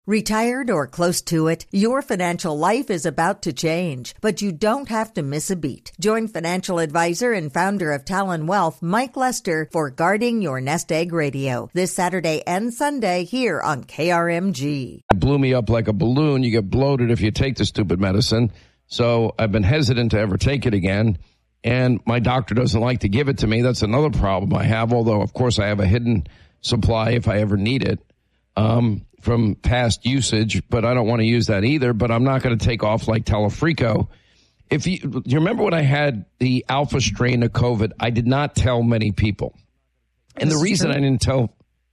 Retired or close to it, your financial life is about to change, but you don't have to miss a beat. Join financial advisor and founder of Talon Wealth, Mike Lester, for Guarding Your Nest Egg Radio, this Saturday and Sunday here on KRMG. It blew me up like a balloon. You get bloated if you take the stupid medicine. So I've been hesitant to ever take it again. And my doctor doesn't like to give it to me. That's another problem I have, although, of course, I have a hidden supply if I ever need it. From past usage, but I don't want to use that either, but I'm not going to take off like Telefrico. If you remember when I had the alpha strain of COVID, I did not tell many people. And the reason I didn't tell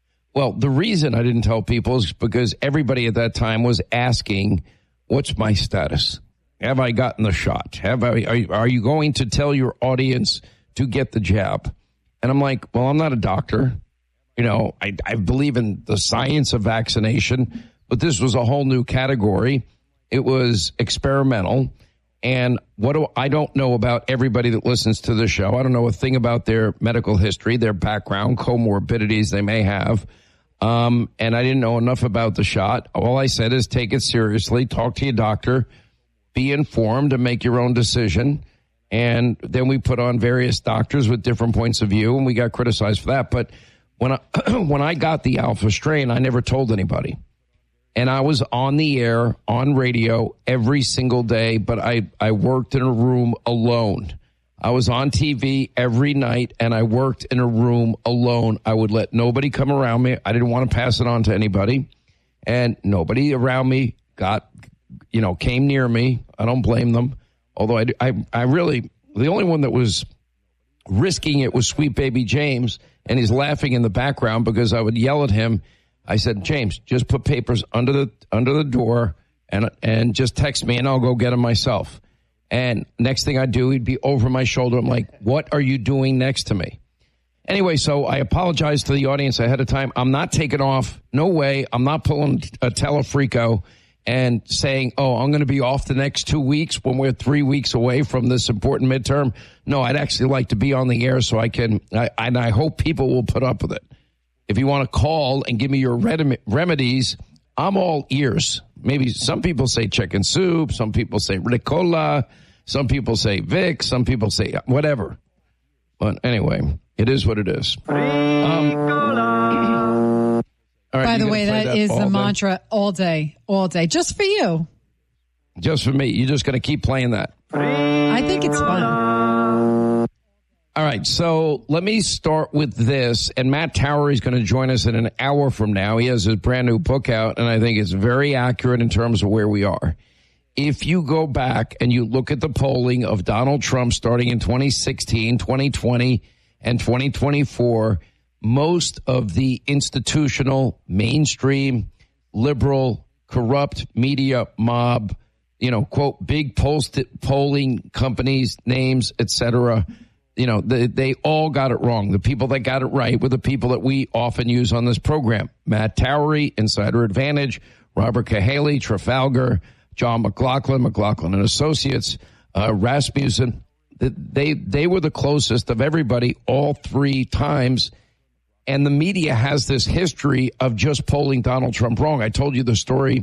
people is because everybody at that time was asking, what's my status? Have I gotten the shot? Are you going to tell your audience to get the jab? And I'm like, well, I'm not a doctor. You know, I believe in the science of vaccination, but this was a whole new category. It was experimental. And I don't know about everybody that listens to the show. I don't know a thing about their medical history, their background, comorbidities they may have. And I didn't know enough about the shot. All I said is take it seriously, talk to your doctor, be informed, and make your own decision. And then we put on various doctors with different points of view, and we got criticized for that. But when I got the alpha strain, I never told anybody. And I was on the air, on radio every single day, but I worked in a room alone. I was on TV every night, and I worked in a room alone. I would let nobody come around me. I didn't want to pass it on to anybody. And nobody around me came near me. I don't blame them. Although I really, the only one that was risking it was Sweet Baby James. And he's laughing in the background because I would yell at him. I said, James, just put papers under the door and just text me and I'll go get them myself. And next thing I do, he'd be over my shoulder. I'm like, what are you doing next to me? Anyway, so I apologize to the audience ahead of time. I'm not taking off. No way. I'm not pulling a Telefrico and saying, I'm going to be off the next 2 weeks when we're 3 weeks away from this important midterm. No, I'd actually like to be on the air so I can, and I hope people will put up with it. If you want to call and give me your remedies, I'm all ears. Maybe some people say chicken soup, some people say Ricola, some people say Vicks, some people say whatever. But anyway, it is what it is. All right, by the way, that is the mantra all day, just for you. Just for me. You're just going to keep playing that. I think it's fun. All right, so let me start with this. And Matt Towery is going to join us in an hour from now. He has his brand new book out, and I think it's very accurate in terms of where we are. If you go back and you look at the polling of Donald Trump starting in 2016, 2020, and 2024, most of the institutional, mainstream, liberal, corrupt media mob, quote, big polling companies, names, etc., they all got it wrong. The people that got it right were the people that we often use on this program. Matt Towery, Insider Advantage, Robert Cahaly, Trafalgar, John McLaughlin and Associates, Rasmussen. They were the closest of everybody all three times. And the media has this history of just polling Donald Trump wrong. I told you the story,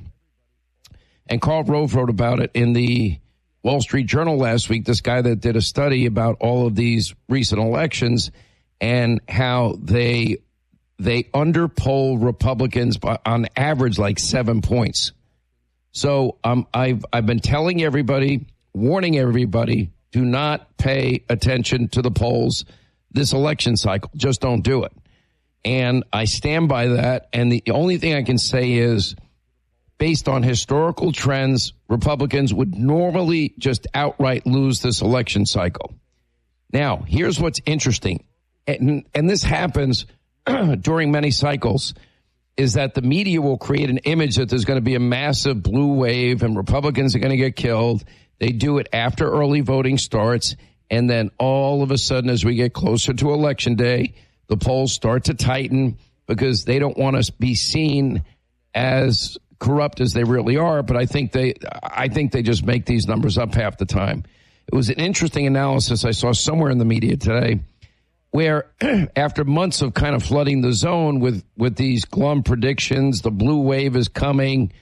and Karl Rove wrote about it in the Wall Street Journal last week, this guy that did a study about all of these recent elections and how they underpoll Republicans by, on average, like 7 points. So I've been telling everybody, warning everybody, do not pay attention to the polls this election cycle. Just don't do it. And I stand by that. And the only thing I can say is, based on historical trends, Republicans would normally just outright lose this election cycle. Now, here's what's interesting. And this happens during many cycles, is that the media will create an image that there's going to be a massive blue wave and Republicans are going to get killed. They do it after early voting starts. And then all of a sudden, as we get closer to Election Day, the polls start to tighten because they don't want to be seen as corrupt as they really are. But I think they just make these numbers up half the time. It was an interesting analysis I saw somewhere in the media today where after months of kind of flooding the zone with these glum predictions, the blue wave is coming,